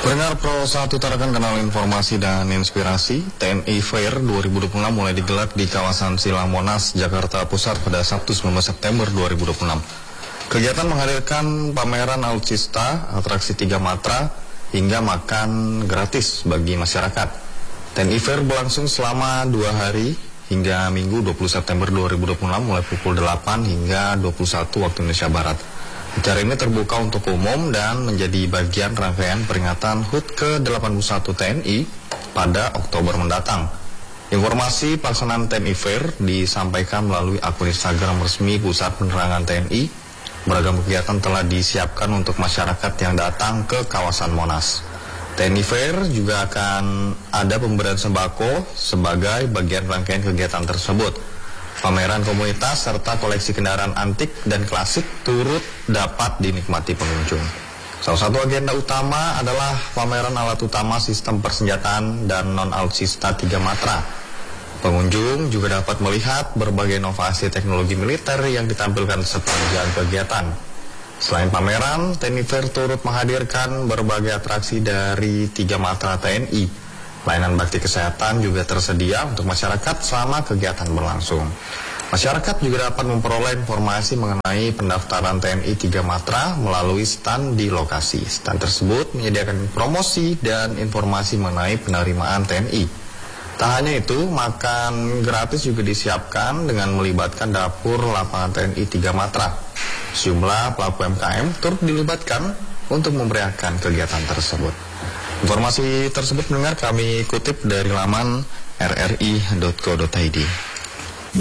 Pendengar Pro 1 Tarakan, Kanal Informasi dan Inspirasi. TNI Fair 2026 mulai digelar di kawasan Silang Monas, Jakarta Pusat pada Sabtu 19 September 2026. Kegiatan menghadirkan pameran alutsista, atraksi 3 matra, hingga makan gratis bagi masyarakat. TNI Fair berlangsung selama 2 hari hingga Minggu 20 September 2026 mulai pukul 8 hingga 21 waktu Indonesia Barat. Acara ini terbuka untuk umum dan menjadi bagian rangkaian peringatan HUT ke-81 TNI pada Oktober mendatang. Informasi pelaksanaan TNI Fair disampaikan melalui akun Instagram resmi Pusat Penerangan TNI. Beragam kegiatan telah disiapkan untuk masyarakat yang datang ke kawasan Monas. TNI Fair juga akan ada pemberian sembako sebagai bagian rangkaian kegiatan tersebut. Pameran komunitas serta koleksi kendaraan antik dan klasik turut dapat dinikmati pengunjung. Salah satu agenda utama adalah pameran alat utama sistem persenjataan dan non-alutsista 3 matra. Pengunjung juga dapat melihat berbagai inovasi teknologi militer yang ditampilkan sepanjang kegiatan. Selain pameran, TNI Fair turut menghadirkan berbagai atraksi dari 3 matra TNI. Layanan bakti kesehatan juga tersedia untuk masyarakat selama kegiatan berlangsung. Masyarakat juga dapat memperoleh informasi mengenai pendaftaran TNI 3 Matra melalui stand di lokasi. Stand tersebut menyediakan promosi dan informasi mengenai penerimaan TNI. Tak hanya itu, makan gratis juga disiapkan dengan melibatkan dapur lapangan TNI 3 Matra. Sejumlah pelaku UMKM turut dilibatkan untuk memberiakan kegiatan tersebut. Informasi tersebut mendengar kami kutip dari laman rri.co.id.